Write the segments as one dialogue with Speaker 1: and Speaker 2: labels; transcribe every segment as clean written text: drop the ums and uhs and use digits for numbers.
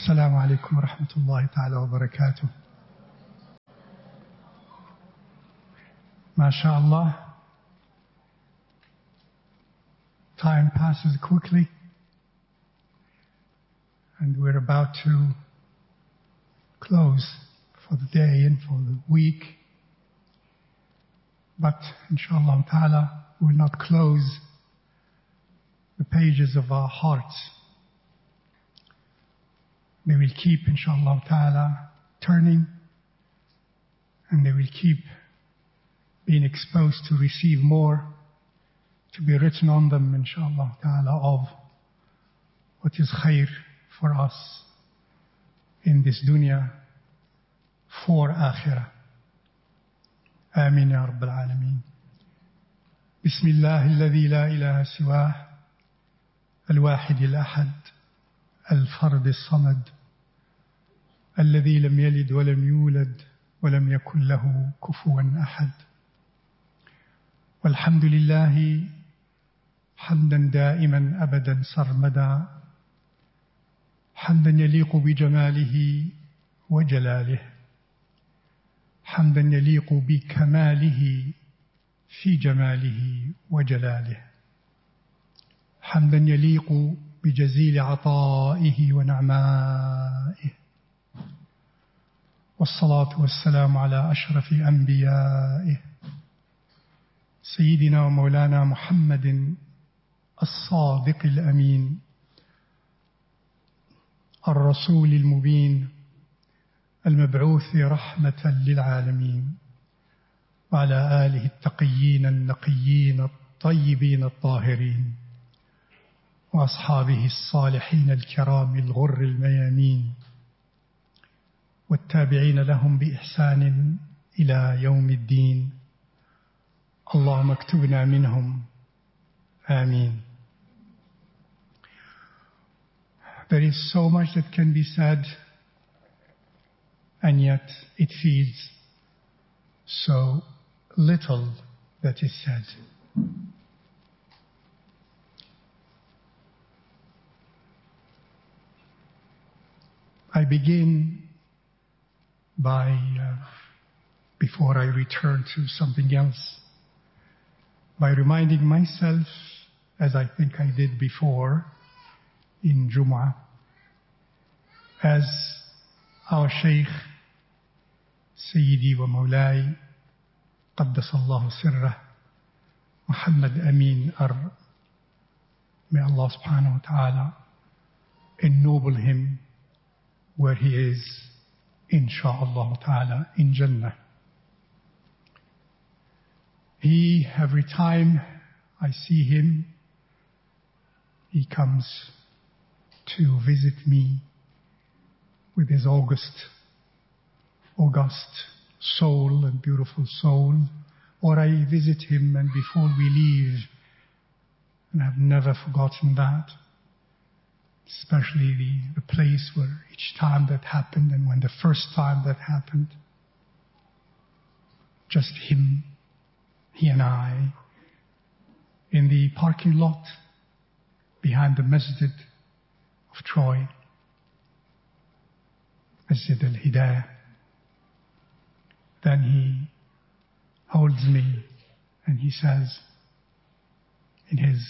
Speaker 1: السلام عليكم ورحمة الله تعالى وبركاته. MashaAllah, time passes quickly and we're about to close for the day and for the week. But inshallah ta'ala, we will not close the pages of our hearts. They will keep, inshallah ta'ala, turning, and they will keep being exposed to receive more, to be written on them, inshallah ta'ala, of what is khair for us in this dunya for akhirah. Ameen ya Rabbal Alameen. Bismillah alladhi la ilaha siwah, al-wahid al-ahad, al-fard al-samad, الذي لم يلد ولم يولد ولم يكن له كفوا أحد. والحمد لله حمدا دائما أبدا سرمدا، حمدا يليق بجماله وجلاله، حمدا يليق بكماله في جماله وجلاله، حمدا يليق بجزيل عطائه ونعمائه. والصلاة والسلام على أشرف أنبيائه سيدنا ومولانا محمد الصادق الأمين الرسول المبين المبعوث رحمة للعالمين، وعلى آله التقيين النقيين الطيبين الطاهرين، وأصحابه الصالحين الكرام الغر الميامين، والتابعين لهم بإحسان إلى يوم الدين. اللهم اكتبنا منهم. آمين. There is so much that can be said, and yet it feels so little that is said. I begin by, before I return to something else, by reminding myself, as I think I did before in Jumu'ah, as our Shaykh, Sayyidi wa Mawlai, Qaddasallahu Sirrah, Muhammad Amin Ar, may Allah subhanahu wa ta'ala ennoble him where he is, insha'Allah ta'ala, in Jannah. He, every time I see him, he comes to visit me with his august soul and beautiful soul, or I visit him and before we leave, and I've never forgotten that, especially the place where each time that happened and when the first time that happened, just him, he and I, in the parking lot behind the Masjid of Troy, Masjid al-Hidayah. Then he holds me and he says in his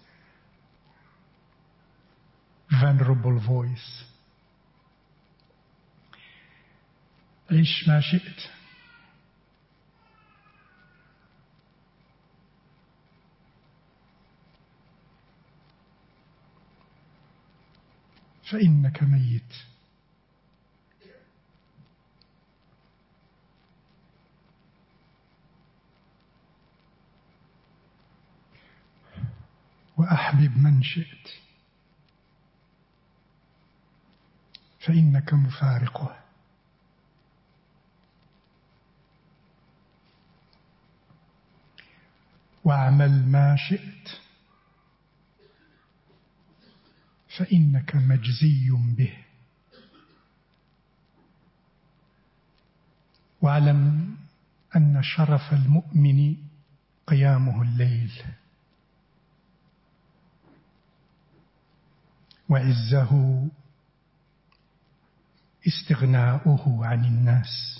Speaker 1: venerable voice, عيش ما شئت. فإنك ميت. وأحبب من شئت فإنك مفارقه. واعمل ما شئت فإنك مجزي به. واعلم أن شرف المؤمن قيامه الليل، وعزه استغناؤه عن الناس,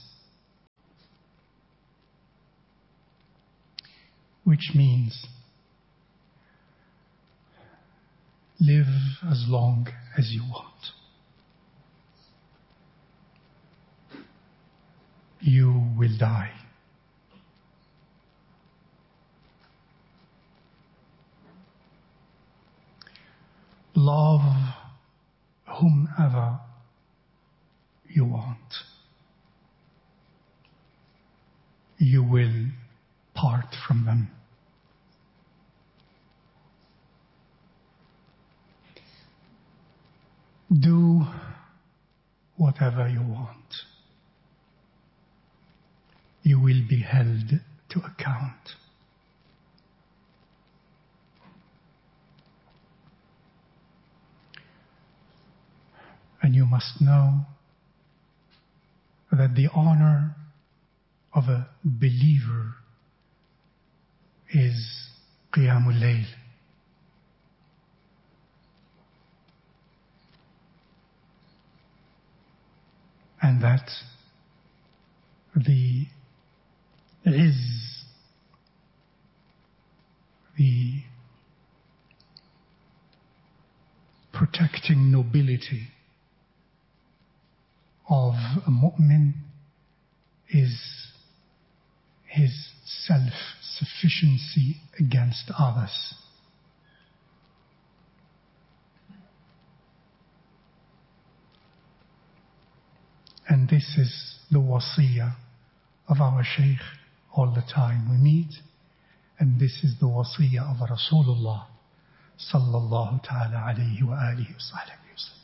Speaker 1: which means live as long as you want. You will die. Love whomever you want. You will part from them. Do whatever you want. You will be held to account. And you must know that the honor of a believer is Qiyamul Layl. And that the the protecting nobility of a mu'min is his self-sufficiency against others. And this is the wasiyah of our Shaykh all the time we meet, and this is the wasiyah of Rasulullah sallallahu ta'ala alayhi wa alihi wa sallam.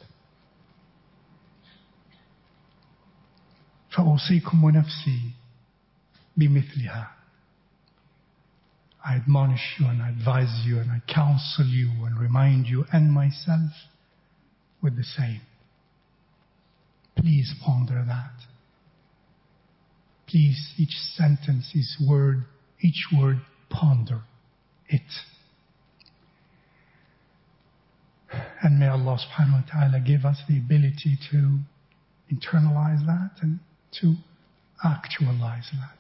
Speaker 1: فأوصيكم ونفسي بمثلها. I admonish you and I advise you and I counsel you and remind you and myself with the same. Please ponder that. Please, each sentence, each word, ponder it. And may Allah subhanahu wa ta'ala give us the ability to internalize that and to actualize that.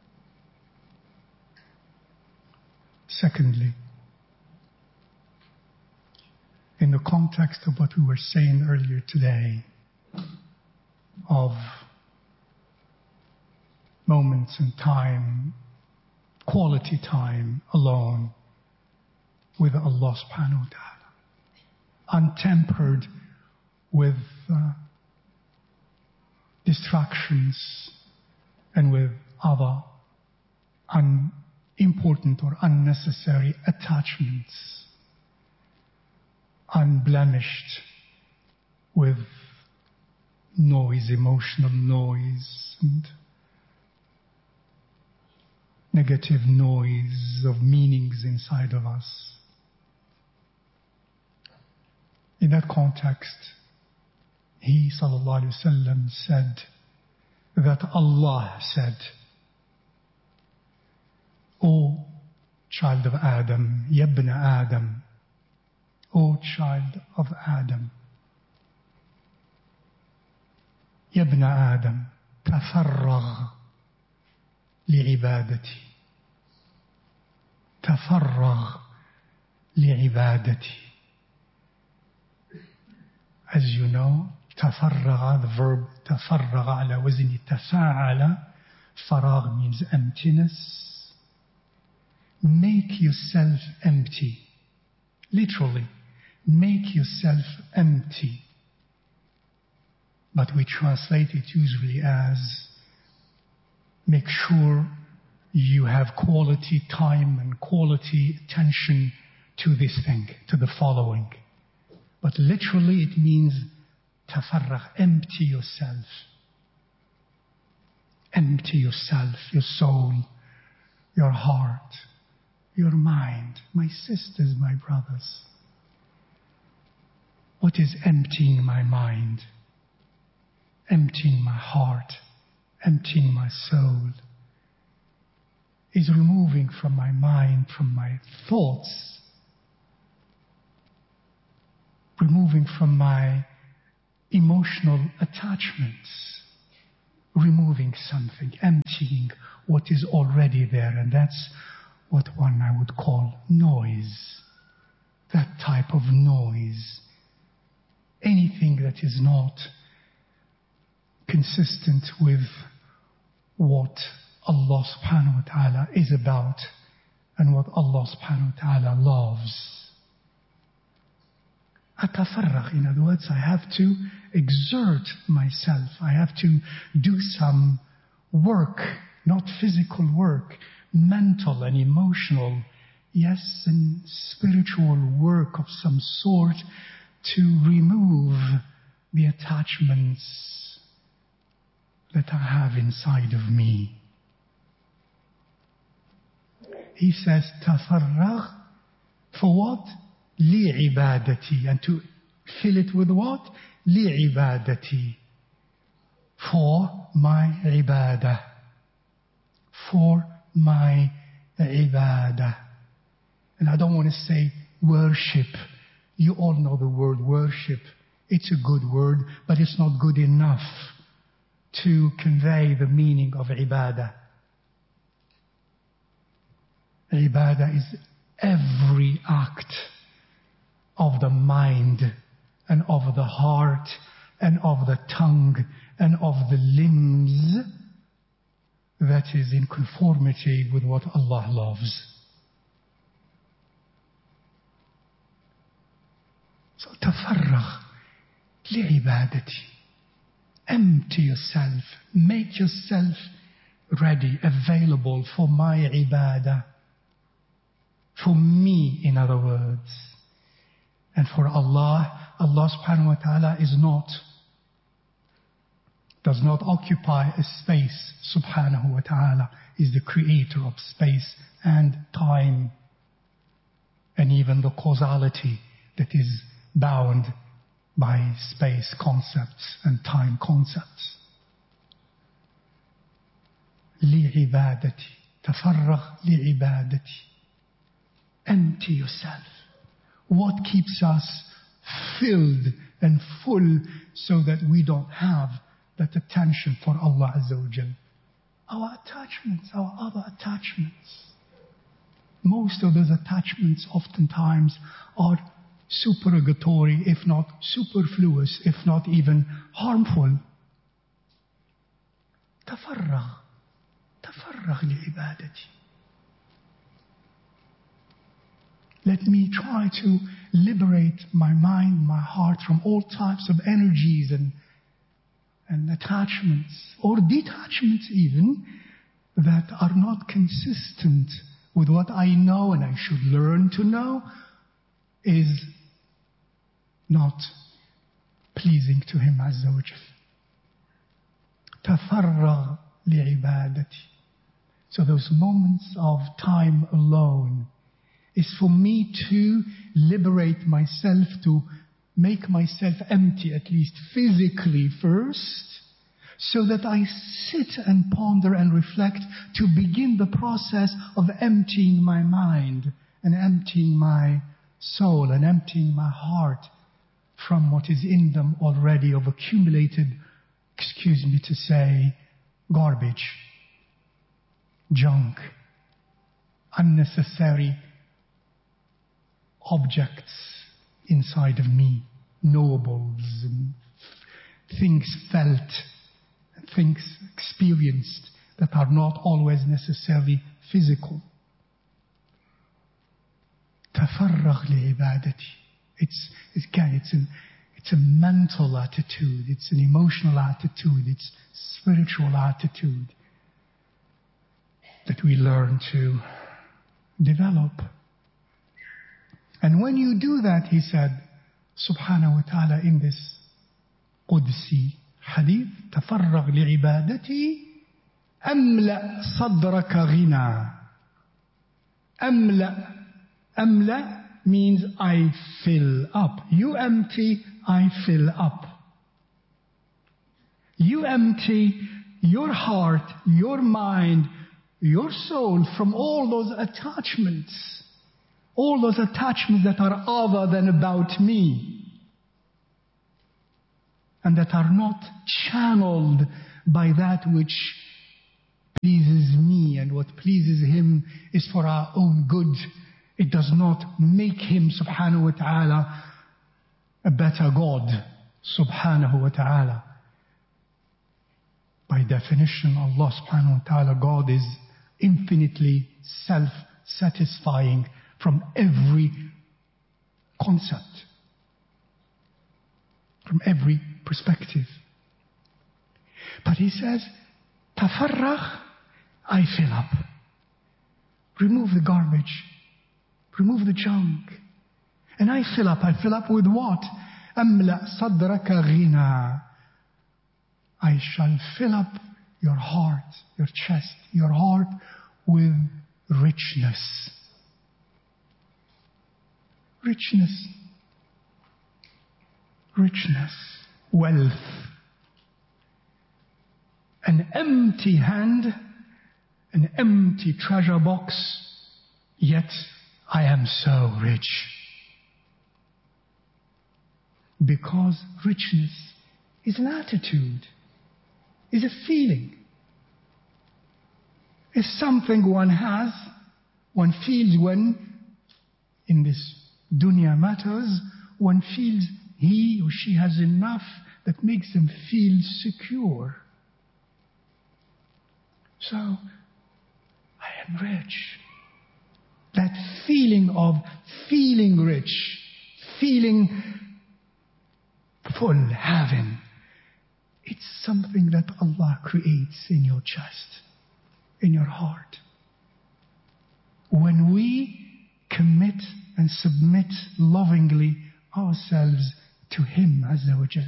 Speaker 1: Secondly, in the context of what we were saying earlier today, of moments in time, quality time alone with Allah subhanahu wa ta'ala, untempered with distractions and with other unimportant or unnecessary attachments, unblemished with noise, emotional noise, and negative noise of meanings inside of us. In that context, he sallallahu alaihi wasallam said that Allah said, O child of Adam, yabna Adam, O child of Adam, yabna Adam, tafarragh li'ibadati, tafarragh li'ibadati. As you know, تفرغ, the verb تفرغ على وزن تفاعل, faragh means emptiness. Make yourself empty. Literally, make yourself empty. But we translate it usually as make sure you have quality time and quality attention to this thing, to the following. But literally it means tafarragh, empty yourself. Empty yourself, your soul, your heart, your mind. My sisters, my brothers. What is emptying my mind? Emptying my heart, emptying my soul, is removing from my mind, from my thoughts, removing from my emotional attachments, removing something, emptying what is already there. And that's what one I would call noise. That type of noise. Anything that is not consistent with what Allah subhanahu wa ta'ala is about and what Allah subhanahu wa ta'ala loves. Atafarragh, in other words, I have to exert myself. I have to do some work, not physical work, mental and emotional, yes, and spiritual work of some sort to remove the attachments that I have inside of me. He says, tafarragh, for what? Li'ibadati. And to fill it with what? Li'ibadati. For my ibadah. For my ibadah. And I don't want to say worship. You all know the word worship. It's a good word, but it's not good enough to convey the meaning of ibadah. Ibadah is every act of the mind and of the heart and of the tongue and of the limbs that is in conformity with what Allah loves. So tafarragh li'ibadati. Empty yourself. Make yourself ready, available for my ibadah. For me, in other words. And for Allah, Allah subhanahu wa ta'ala does not occupy a space. Subhanahu wa ta'ala is the creator of space and time. And even the causality that is bound by space concepts and time concepts. Li'ibadati. Tafarragh li'ibadati. Empty yourself. What keeps us filled and full so that we don't have that attention for Allah Azza wa Jal? Our attachments, our other attachments. Most of those attachments oftentimes are supererogatory, if not superfluous, if not even harmful. Tafarragh li'ibadati. Let me try to liberate my mind, my heart from all types of energies and attachments, or detachments even, that are not consistent with what I know and I should learn to know, is not pleasing to Him Azza wa Jal. Tafarragh li'ibadati. So those moments of time alone is for me to liberate myself, to make myself empty, at least physically first, so that I sit and ponder and reflect to begin the process of emptying my mind and emptying my soul and emptying my heart from what is in them already of accumulated, excuse me to say, garbage, junk, unnecessary objects inside of me, knowables, and things felt, things experienced that are not always necessarily physical. Tafarragh li'ibadati. It's a mental attitude, it's an emotional attitude, it's spiritual attitude that we learn to develop. And when you do that, he said, subhanahu wa ta'ala, in this Qudsi hadith, tafarragh li'ibadati, amla sadraka ghina. Amla means I fill up. You empty, I fill up. You empty your heart, your mind, your soul from all those attachments. All those attachments that are other than about me. and that are not channeled by that which pleases me, and what pleases him is for our own good. It does not make him subhanahu wa ta'ala a better God subhanahu wa ta'ala. By definition, Allah subhanahu wa ta'ala, God, is infinitely self-satisfying from every concept, from every perspective. But he says, tafarragh, I fill up. Remove the garbage. Remove the junk. And I fill up. I fill up with what? أَمْلَأْ صَدْرَكَ غِنَى. I shall fill up your heart, your chest, your heart with richness. Richness. Richness. Wealth. An empty hand, an empty treasure box, yet I am so rich. Because richness is an attitude, is a feeling. It's something one has, one feels when, in this dunya matters, one feels he or she has enough that makes them feel secure. So, I am rich. That feeling of feeling rich, feeling full, having, it's something that Allah creates in your chest, in your heart. When we commit and submit lovingly ourselves to Him Azza wa Jal.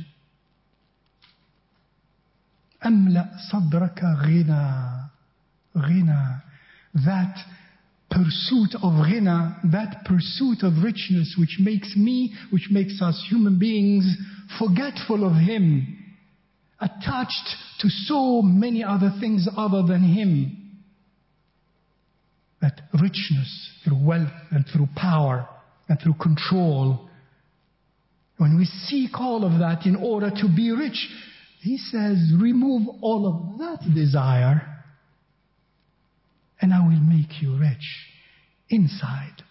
Speaker 1: أَمْلَأْ صَدْرَكَ غِنَى. Ghina, that pursuit of ghina, that pursuit of richness which makes us human beings forgetful of Him, attached to so many other things other than Him. That richness through wealth and through power and through control. When we seek all of that in order to be rich, He says, remove all of that desire and I will make you rich inside.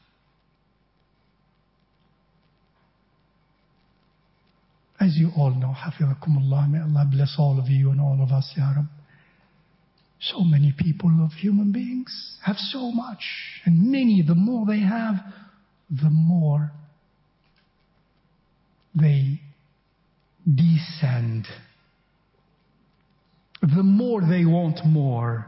Speaker 1: As you all know, Hafizakumullah, may Allah bless all of you and all of us, Ya Rab. So many people of human beings have so much, and many, the more they have, the more they descend. The more they want more.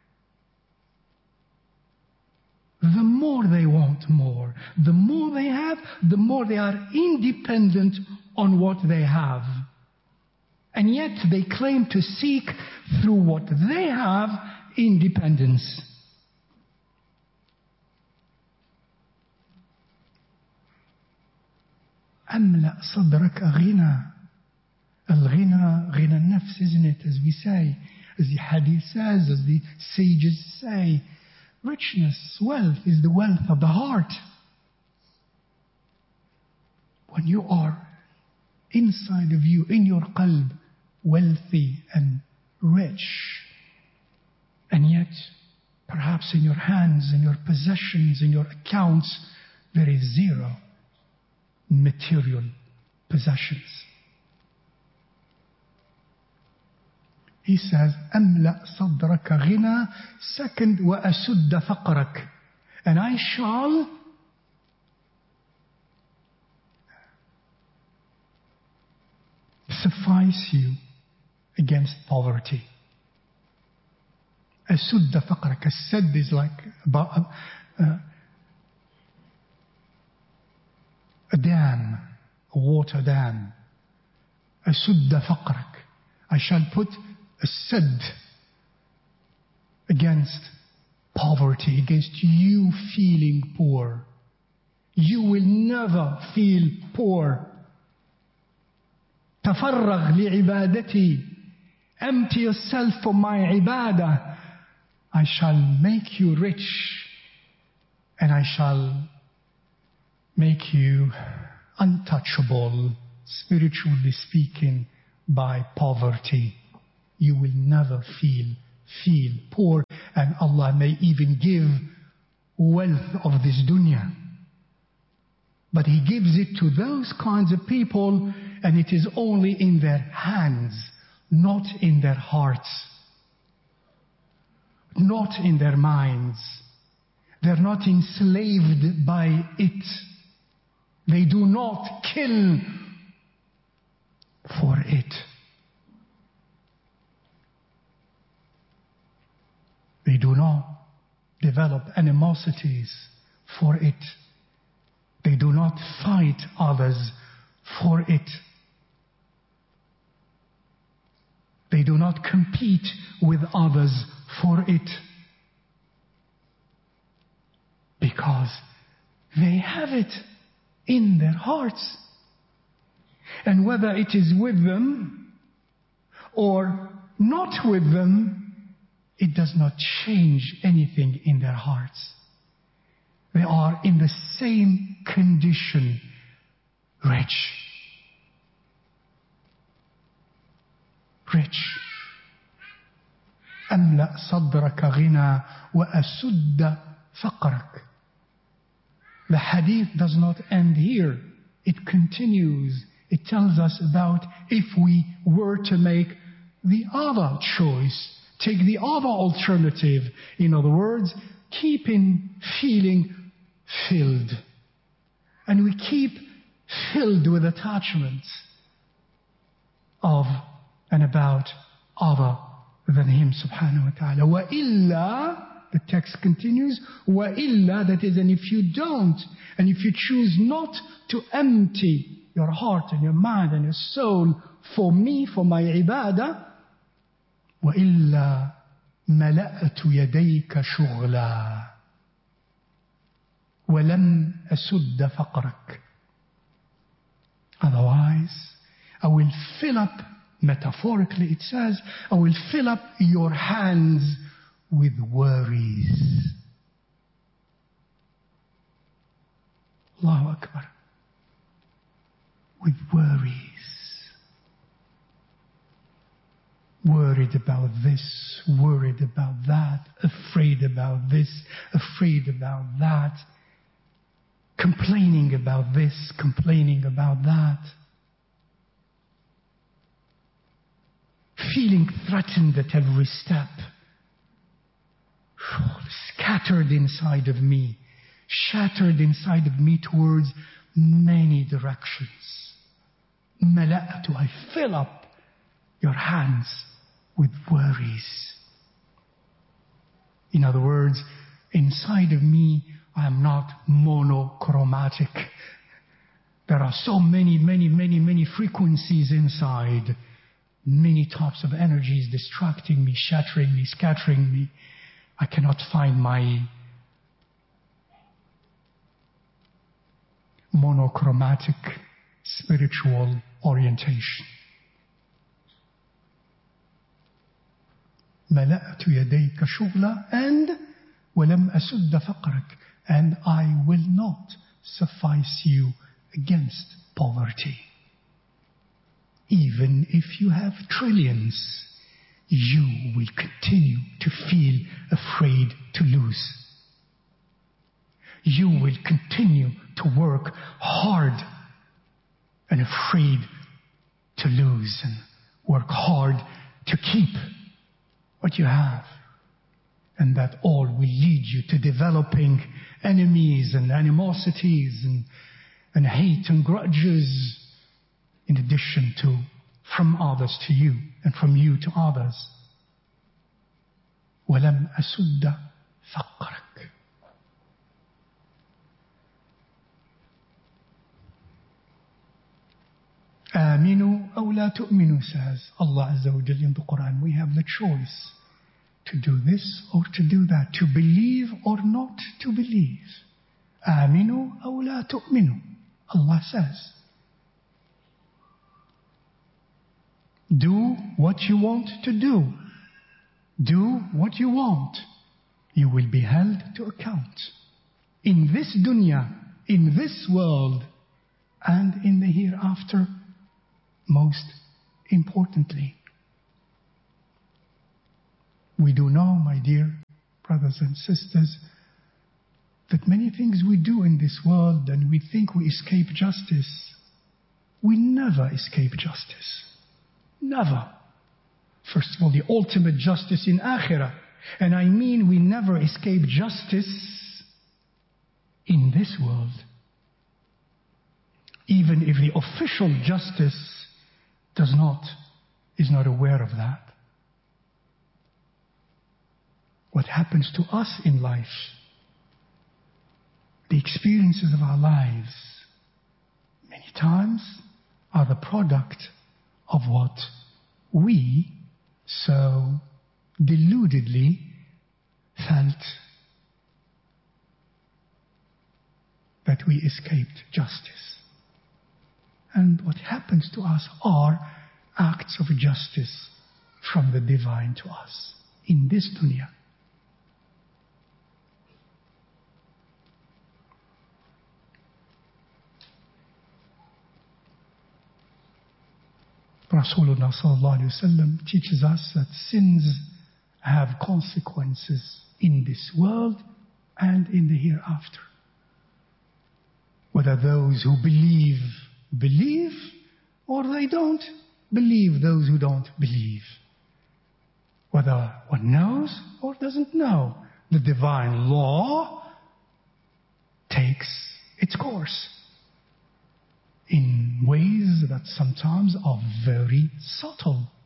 Speaker 1: The more they want more. The more they have, the more they are independent on what they have. And yet they claim to seek through what they have independence. أملأ صدرك غنى. الغنى غنى النفس, isn't it? As we say, as the hadith says, as the sages say, richness, wealth is the wealth of the heart. When you are inside of you, in your qalb, wealthy and rich, and yet perhaps in your hands, in your possessions, in your accounts, there is zero material possessions. He says, أَمْلَأْ صَدْرَكَ غِنَى. Second, وَأَسُدَّ فَقْرَكَ. And I shall suffice you against poverty. أَسُدَّ فَقْرَكَ. As-sadd is like a dam, a water dam. أَسُدَّ فَقْرَكَ. I shall put a sadd against poverty, against you feeling poor. You will never feel poor. تفرغ لعبادتي. Empty yourself for my ibadah. I shall make you rich and I shall make you untouchable, spiritually speaking, by poverty. You will never feel poor, and Allah may even give wealth of this dunya. But He gives it to those kinds of people, and it is only in their hands, not in their hearts, not in their minds. They're not enslaved by it. They do not kill for it. They do not develop animosities for it. They do not fight others for it. They do not compete with others for it. Because they have it in their hearts. And whether it is with them or not with them, it does not change anything in their hearts. They are in the same condition, rich. أملأ صدرك غنى وأسد فقرك. The hadith does not end here. It continues. It tells us about if we were to make the other choice, take the other alternative. In other words, keeping feeling filled. And we keep filled with attachments of and about other than Him subhanahu wa ta'ala. وَإِلَّا, the text continues, وَإِلَّا, that is, and if you don't, and if you choose not to empty your heart and your mind and your soul for me, for my ibadah, وَإِلَّا مَلَأْتُ يَدَيْكَ شُغْلًا وَلَمْ أَسُدَّ فَقْرَكَ. Otherwise, I will fill up, metaphorically it says, I will fill up your hands with worries. Allahu Akbar. With worries. Worried about this, worried about that, afraid about this, afraid about that, complaining about this, complaining about that, feeling threatened at every step, scattered inside of me, shattered inside of me towards many directions. Mala'atu, I fill up your hands with worries. In other words, inside of me, I am not monochromatic. There are so many frequencies inside, many types of energies distracting me, shattering me, scattering me. I cannot find my monochromatic spiritual orientation. ملأت يديك شغلا and ولم أسد فقرك, and I will not suffice you against poverty. Even if you have trillions, you will continue to feel afraid to lose. You will continue to work hard and afraid to lose, and work hard to keep what you have. And that all will lead you to developing enemies and animosities and hate and grudges, in addition to from others to you and from you to others. وَلَمْ أَسُدَّ فَقْرَكَ. آمِنُوا أَوْ لَا تُؤْمِنُوا, says Allah Azza wa Jalla in the Quran. We have the choice to do this or to do that, to believe or not to believe. آمِنُوا أَوْ لَا تُؤْمِنُوا, Allah says. Do what you want to do. Do what you want. You will be held to account. In this dunya, in this world, and in the hereafter, most importantly, we do know, my dear brothers and sisters, that many things we do in this world and we think we escape justice, we never escape justice. Never. First of all, the ultimate justice in Akhirah. And I mean we never escape justice in this world. Even if the official justice is not aware of that. What happens to us in life, the experiences of our lives, many times are the product of what we so deludedly felt that we escaped justice. And what happens to us are acts of justice from the divine to us in this dunya. Rasulullah sallallahu alaihi wasallam teaches us that sins have consequences in this world and in the hereafter. Whether those who believe, or they don't believe, those who don't believe. Whether one knows or doesn't know, the divine law takes its course in ways that sometimes are very subtle.